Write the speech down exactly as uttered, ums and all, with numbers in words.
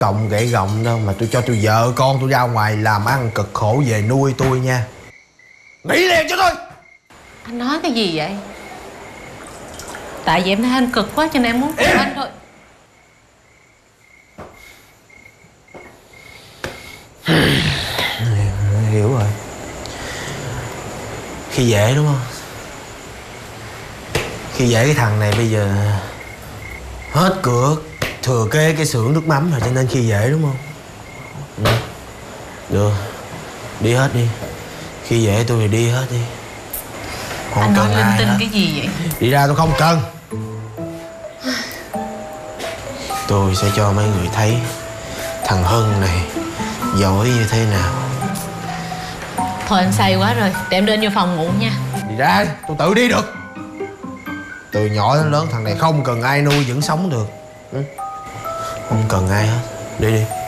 Cộng gãy gọng đâu mà tôi cho tôi vợ con tôi ra ngoài làm ăn cực khổ về nuôi tôi nha. Nghĩ liền cho tôi. Anh nói cái gì vậy? Tại vì em thấy anh cực quá cho nên em muốn phụ anh thôi. Hiểu rồi. Khi dễ đúng không? Khi dễ cái thằng này bây giờ hết cửa thừa kế cái xưởng nước mắm rồi cho nên khi dễ đúng không? Ừ. Được, đi hết đi. Khi dễ tôi thì đi hết đi. Không Anh nói cần linh ai tinh hết. cái gì vậy? Đi ra tôi không cần. Tôi sẽ cho mấy người thấy thằng Hân này giỏi như thế nào. Thôi anh say quá rồi, để em lên vô phòng ngủ nha. Đi ra, tôi tự đi được. Từ nhỏ đến lớn thằng này không cần ai nuôi vẫn sống được. Không cần ai hết. Đi đi.